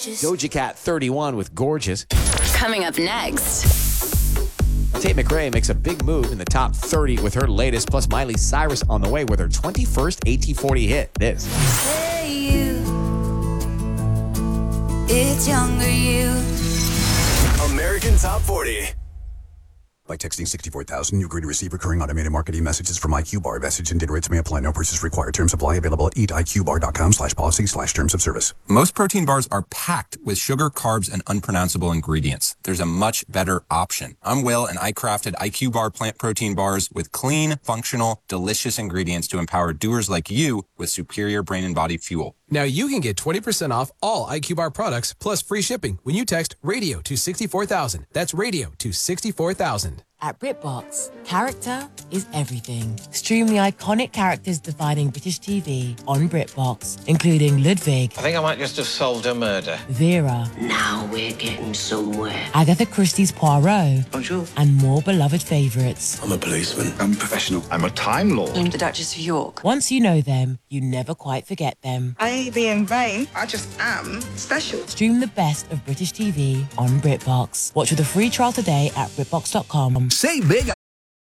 Doja Cat 31 with Gorgeous. Coming up next. Tate McRae makes a big move in the top 30 with her latest, plus Miley Cyrus on the way with her 21st AT40 hit. This. Hey, you. It's younger you. American Top 40. By texting 64,000, you agree to receive recurring automated marketing messages from IQ Bar. Message and data rates may apply. No purchase required. Terms apply. Available at eatiqbar.com/policy/terms of service. Most protein bars are packed with sugar, carbs, and unpronounceable ingredients. There's a much better option. I'm Will, and I crafted IQ Bar plant protein bars with clean, functional, delicious ingredients to empower doers like you with superior brain and body fuel. Now you can get 20% off all IQ Bar products plus free shipping when you text radio to 64,000. That's radio to 64,000. At BritBox, character is everything. Stream the iconic characters defining British TV on BritBox, including Ludwig. I think I might just have solved a murder. Vera. Now we're getting somewhere. Agatha Christie's Poirot. Bonjour. And more beloved favourites. I'm a policeman. I'm a professional. I'm a Time Lord. I'm the Duchess of York. Once you know them, you never quite forget them. I ain't being vain. I just am special. Stream the best of British TV on BritBox. Watch with a free trial today at BritBox.com. Save big